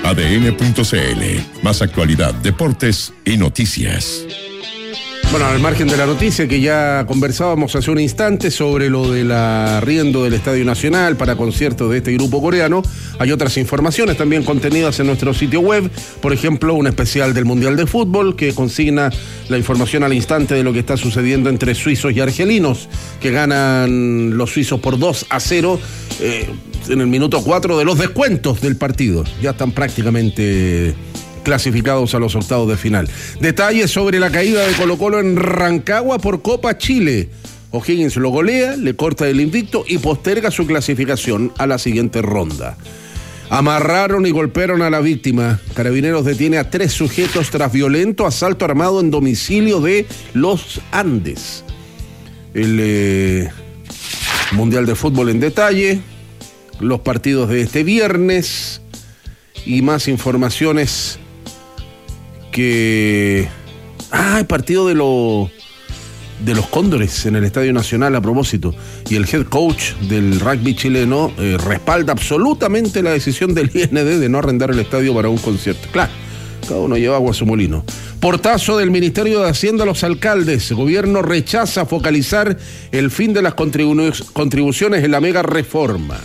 ADN.cl. Más actualidad, deportes y noticias. Bueno, al margen de la noticia que ya conversábamos hace un instante sobre lo del arriendo del Estadio Nacional para conciertos de este grupo coreano, hay otras informaciones también contenidas en nuestro sitio web. Por ejemplo, un especial del Mundial de Fútbol que consigna la información al instante de lo que está sucediendo entre suizos y argelinos, que ganan los suizos por 2-0 en el minuto 4 de los descuentos del partido. Ya están prácticamente clasificados a los octavos de final. Detalles sobre la caída de Colo-Colo en Rancagua por Copa Chile. O'Higgins lo golea, le corta el invicto y posterga su clasificación a la siguiente ronda. Amarraron y golpearon a la víctima. Carabineros detiene a 3 sujetos tras violento asalto armado en domicilio de Los Andes. El Mundial de Fútbol en detalle, los partidos de este viernes y más informaciones que... el partido de los Cóndores en el Estadio Nacional a propósito. Y el head coach del rugby chileno respalda absolutamente la decisión del IND de no arrendar el estadio para un concierto. Claro, cada uno lleva agua a su molino. Portazo del Ministerio de Hacienda a los alcaldes. El gobierno rechaza focalizar el fin de las contribuciones en la mega reforma.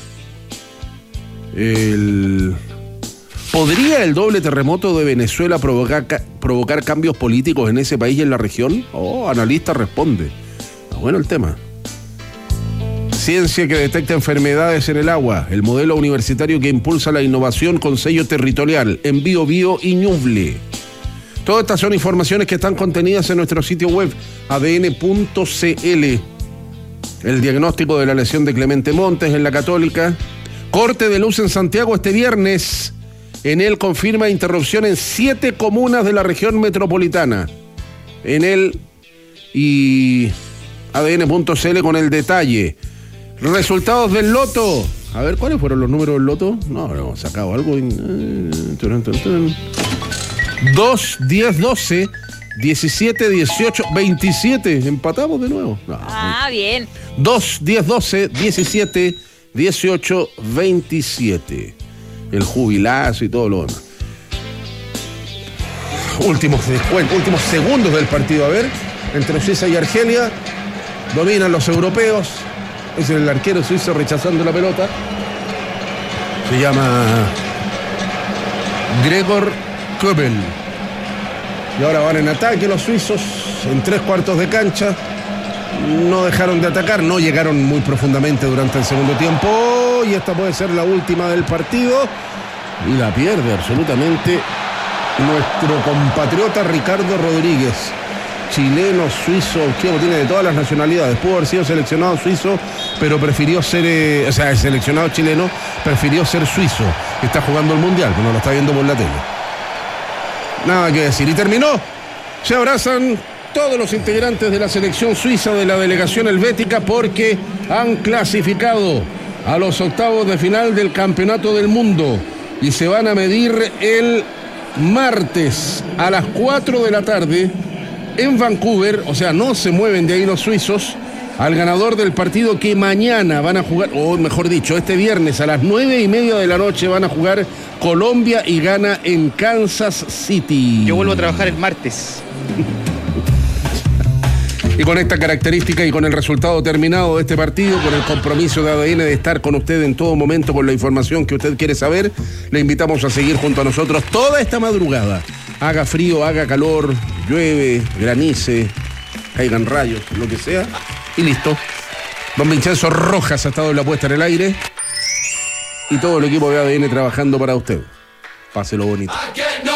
¿Podría el doble terremoto de Venezuela provocar cambios políticos en ese país y en la región? Analista responde. Bueno el tema. Ciencia que detecta enfermedades en el agua. El modelo universitario que impulsa la innovación con sello territorial en Biobío y Ñuble. Todas estas son informaciones que están contenidas en nuestro sitio web adn.cl. El diagnóstico de la lesión de Clemente Montes en la Católica. Corte de luz en Santiago este viernes. En él confirma interrupción en 7 comunas de la región metropolitana. En él y ADN.cl con el detalle. Resultados del loto. A ver, ¿cuáles fueron los números del loto? No, hemos sacado algo. 2, 10, 12, 17, 18, 27. Empatamos de nuevo. Bien. 2, 10, 12, 17, 18, 27. El jubilazo y todo lo demás. Últimos segundos del partido, a ver, entre Suiza y Argelia. Dominan los europeos. Es el arquero suizo rechazando la pelota. Se llama Gregor Kobel. Y ahora van en ataque los suizos en 3/4 de cancha. No dejaron de atacar, no llegaron muy profundamente durante el segundo tiempo. Y esta puede ser la última del partido. Y la pierde absolutamente nuestro compatriota Ricardo Rodríguez. Chileno, suizo, tiene de todas las nacionalidades. Pudo haber sido seleccionado suizo, pero prefirió ser, el seleccionado chileno prefirió ser suizo. Está jugando el Mundial, que no lo está viendo por la tele. Nada que decir. Y terminó. Se abrazan todos los integrantes de la selección suiza de la delegación helvética porque han clasificado a los octavos de final del Campeonato del Mundo y se van a medir el martes a las 4 de la tarde en Vancouver. O sea, no se mueven de ahí los suizos al ganador del partido que mañana van a jugar, o mejor dicho, este viernes a las 9:30 de la noche van a jugar Colombia y Ghana en Kansas City. Yo vuelvo a trabajar el martes. Y con esta característica y con el resultado terminado de este partido, con el compromiso de ADN de estar con usted en todo momento con la información que usted quiere saber, le invitamos a seguir junto a nosotros toda esta madrugada. Haga frío, haga calor, llueve, granice, caigan rayos, lo que sea, y listo. Don Vincenzo Rojas ha estado en la puesta en el aire y todo el equipo de ADN trabajando para usted. Páselo bonito.